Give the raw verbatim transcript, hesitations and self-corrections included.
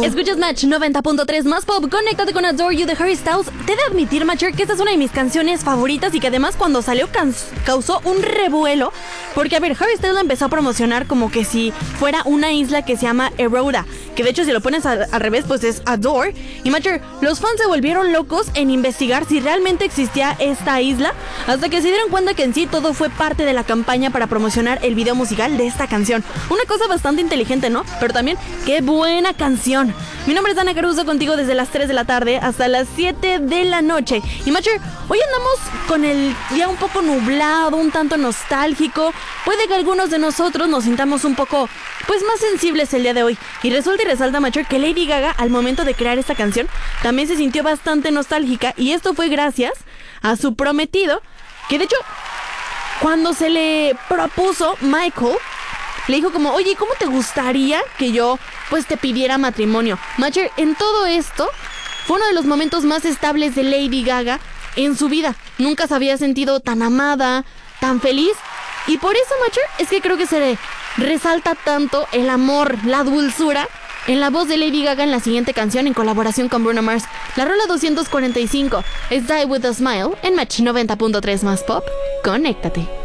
Escuchas Match noventa punto tres más pop. Conéctate con Adore You de Harry Styles. Te he de admitir, Matcher, que esta es una de mis canciones favoritas y que además cuando salió causó un revuelo. Porque, a ver, Harry Styles la empezó a promocionar como que si fuera una isla que se llama Eroda. Que de hecho, si lo pones al, al revés, pues es Adore. Y, Matcher, los fans se volvieron locos en investigar si realmente existía esta isla. Hasta que se dieron cuenta que en sí todo fue parte de la campaña para promocionar el video musical de esta canción. Una cosa bastante inteligente, ¿no? Pero también, qué buena canción. Mi nombre es Ana Caruso, contigo desde las tres de la tarde hasta las siete de la noche. Y Matcher, hoy andamos con el día un poco nublado, un tanto nostálgico. Puede que algunos de nosotros nos sintamos un poco, pues, más sensibles el día de hoy. Y resulta y resalta, Matcher, que Lady Gaga, al momento de crear esta canción, también se sintió bastante nostálgica. Y esto fue gracias a su prometido, que de hecho, cuando se le propuso, Michael le dijo como, oye, ¿cómo te gustaría que yo, pues, te pidiera matrimonio? Matcher, en todo esto, fue uno de los momentos más estables de Lady Gaga en su vida. Nunca se había sentido tan amada, tan feliz. Y por eso, Matcher, es que creo que se le resalta tanto el amor, la dulzura, en la voz de Lady Gaga en la siguiente canción en colaboración con Bruno Mars. La rola doscientos cuarenta y cinco es Die With A Smile en Match noventa punto tres más pop. Conéctate.